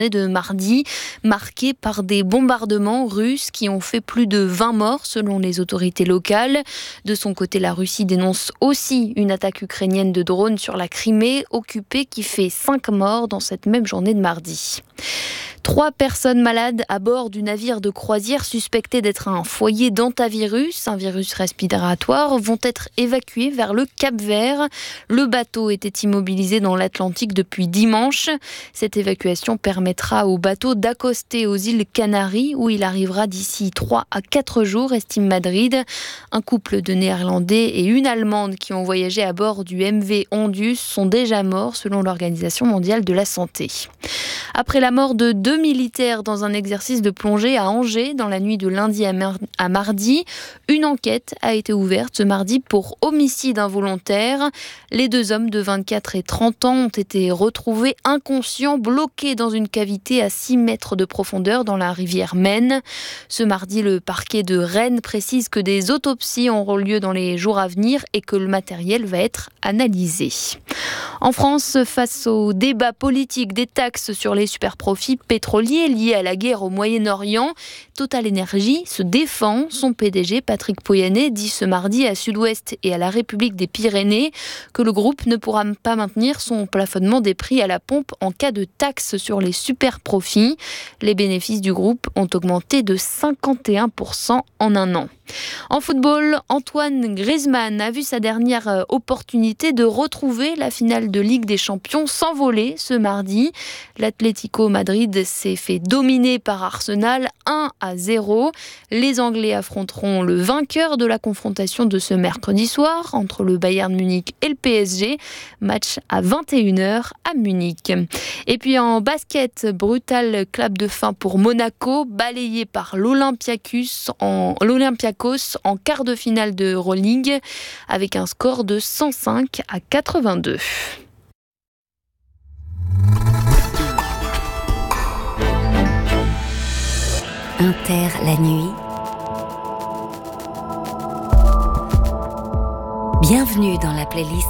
de mardi, marquée par des bombardements russes qui ont fait plus de 20 morts selon les autorités locales. De son côté, la Russie dénonce aussi une attaque ukrainienne de drones sur la Crimée occupée qui fait 5 morts dans cette même journée de mardi. 3 personnes malades à bord du navire de croisière suspecté d'être un foyer d'hantavirus, un virus respiratoire, vont être évacuées vers le Cap-Vert. Le bateau était immobilisé dans l'Atlantique depuis dimanche. Cette évacuation permettra au bateau d'accoster aux îles Canaries où il arrivera d'ici 3 à 4 jours, estime Madrid. Un couple de Néerlandais et une Allemande qui ont voyagé à bord du MV Ondius sont déjà morts selon l'Organisation mondiale de la santé. Après la mort de 2 militaires dans un exercice de plongée à Angers dans la nuit de lundi à mardi, une enquête a été ouverte ce mardi pour homicide involontaire. Les 2 hommes de 24 et 30 ans ont été retrouvés inconscients, bloqués dans une cavité à 6 mètres de profondeur dans la rivière Maine. Ce mardi, le parquet de Rennes précise que des autopsies auront lieu dans les jours à venir et que le matériel va être analysé. En France, face au débat politique des taxes sur les superprofits pétroliers liés à la guerre au Moyen-Orient, TotalEnergies se défend. Son PDG, Patrick Pouyanné, dit ce mardi à Sud-Ouest et à la République des Pyrénées que le groupe ne pourra pas maintenir son plafonnement des prix à la pompe en cas de taxes sur les superprofits. Les bénéfices du groupe ont augmenté de 51% en un an. En football, Antoine Griezmann a vu sa dernière opportunité de retrouver la finale de Ligue des Champions s'envoler ce mardi. L'Atlético Madrid s'est fait dominer par Arsenal 1-0. Les Anglais affronteront le vainqueur de la confrontation de ce mercredi soir entre le Bayern Munich et le PSG. Match à 21h à Munich. Et puis en basket, brutal clap de fin pour Monaco, balayé par l'Olympiakos en quart de finale de Euroleague avec un score de 105-82. Inter la nuit. Bienvenue dans la playlist